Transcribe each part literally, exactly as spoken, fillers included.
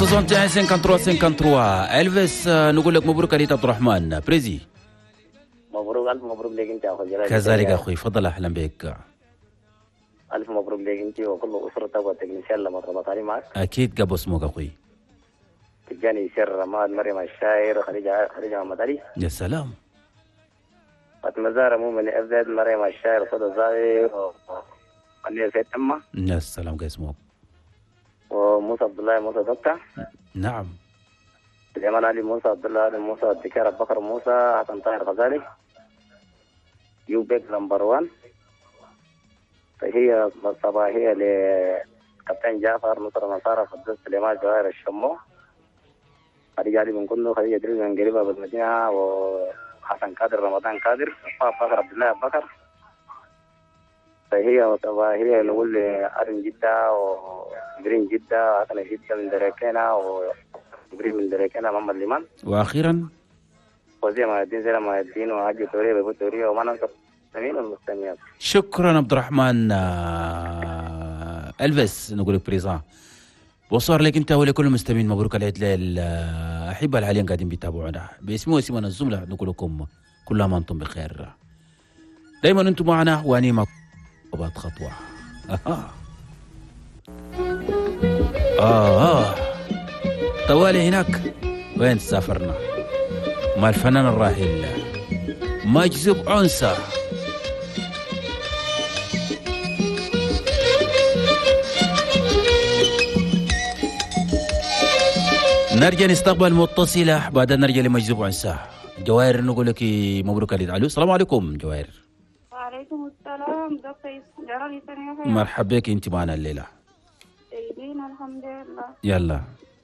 واحد وستين خمسة وثلاثين ثلاثة وخمسين. الفيس نقول لك مبروك عليك عبد الرحمن بريزي. مبروك، الف مبروك لك انت يا اخو جلال. كذلك اخوي، فضل اهلا بك. الف مبروك لك انت وكل اسرتك والتكنيسيان لما رمضاني معك. اكيد قبل اسمك اخوي. تجاني سر رماد، مريم الشاعر، خديجه خديجه محمد علي. يا سلام. فاطمه زهره مؤمن ابداد، مريم الشاعر، صدى الزاهر، وخليل سيد أمة. يا سلام قا اسمك. وموسى عبد الله موسى دكتور. نعم. سليمان علي موسى، عبد الله علي موسى، الدكار أبو بكر موسى، حسن طاهر غزالي، يوبيك نمبر واحد. فهي صباحية لكابتن جعفر، نصر نصارى، فضل سليمان، جواهر الشمو، خديجة علي بن كندو، خديجة دريس بن قريبة بالمدينة، وحسن قادر، رمضان قادر، أبو بكر، عبد الله أبو بكر. فهي صباحية نقول أرن جدة وجرين جدة، حسن جدة من دريكينا، وجبريل من دريكينا، محمد ليمان. واخيرا وزي ما الدين زي ما الدين وعجي توريه بيبو توريه وما ننسى المستمعين والمستمعات. شكرا عبد الرحمن. الفيس نقول لك بريزان وصار لك انت ولكل المستمعين مبروك العيد للاحبه الحاليين قاعدين بيتابعونا باسمه واسمنا الزملاء، نقول لكم كل ما انتم بخير، دائما انتم معنا واني معكم بعد خطوه. آه. آه. آه. طوالي هناك وين سافرنا مع الفنان الراحل مجذوب عنسة. نرجع نستقبل متصلة بعدين نرجع لمجذوب عنسة. جواهر نقول لك مبروك عليك. الو السلام عليكم جواهر. وعليكم السلام دكتور جلال. مرحبا بك، انت معنا الليلة. طيبين الحمد لله. يلا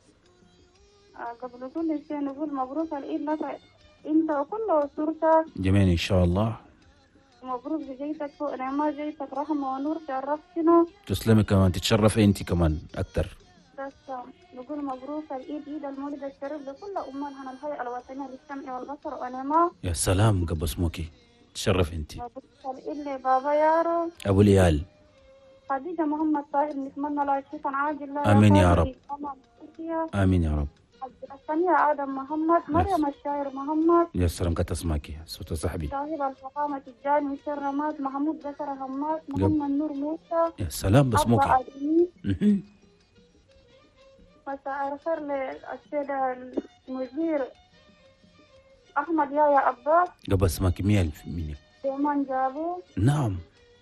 قبل كل شيء نقول مبروك العيد لك انت وكل اسرتك جميل ان شاء الله. مبروك بجيتك فوق نعمة، جيتك رحمة ونور، شرفتنا. تسلمي كمان، تتشرفي انت كمان اكثر. بس نقول مبروك العيد، عيد المولد الشريف لكل امهاتنا الهيئة الوطنية للسمع والبصر ونعمة. يا سلام قبل اسمك، تشرفي انت. مبروك العيد لبابا يارو ابو ليال، خديجة محمد طاهر، نتمنى لها شفاء عاجل. امين يا رب. امين يا رب. الثانية آدم محمد، مريم الشاعر محمد. يا سلام كنت اسمعك صوت صاحبي. صاحب الفخامة الجاني سر رماد، محمود بشر هماس، محمد نور موسى. يا سلام باسمك. مساء الخير للسيد المدير أحمد يايا عباس. قبل اسمك مية في المية. سليمان جابو. نعم.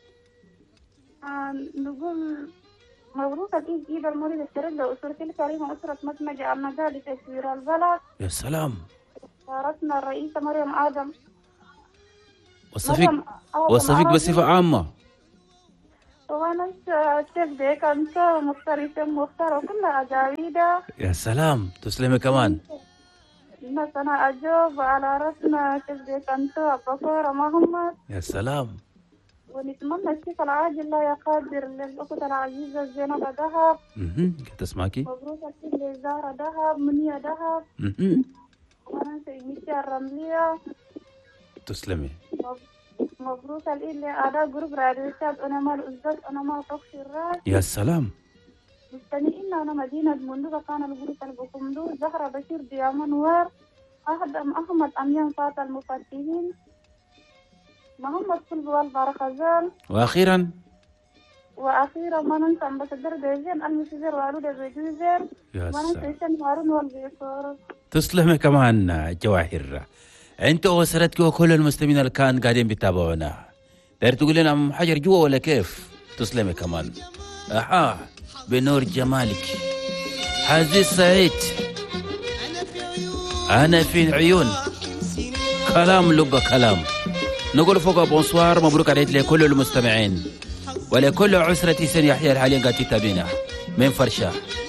آه نقول مبروك العيد، عيد المولد الشريف لأسرتي الكريمة، أسرة مسمجة النجاة لتسوير البلد. يا سلام. زارتنا الرئيسة مريم آدم. وصفيك وصفيك بصفة عامة. وأنا الشيف ديك أنت ومختار يسم مختار وكلها أجاويدة. يا سلام تسلمي كمان. مثلا أجوب على رأسنا شيف ديك أنت وبكورة محمد. يا سلام. ونتمنى الشفاء العاجل لا يقدر للأخت العزيزة زينب دهب. اها كنت اسمعكي. مبروك الشيخ لزهرة دهب، منية دهب. اها وانا سيدتي الرملية. تسلمي. مبروك العيد لأعضاء جروب راديو الشاب، أنا مال أستاذ أنا مال طفشي الراس. يا سلام. مستنيين أنا مدينة مندوبة، كان الجروب البكمدور، زهرة بشير ديام نوار، أحمد أحمد أميان فاطمة المفتشين، محمد صلب والبرخزان. واخيرا واخيرا ما ننسى امباسادور ديزين المسيزر والودا بيجوزر. يا ما ننسى شن هارون والبيصور. تسلمي كمان جواهر، انت واسرتك وكل المسلمين اللي كان قاعدين بيتابعونا. داير تقول لنا ام حجر جوا ولا كيف؟ تسلمي كمان. اها بنور جمالك حزي سعيد، انا في عيون كلام لبى كلام. نقول فوق بونسوار، مبروك عليك لكل المستمعين ولكل عسرة سن يحيى الحاليين قاعد تتابعنا من فرشة.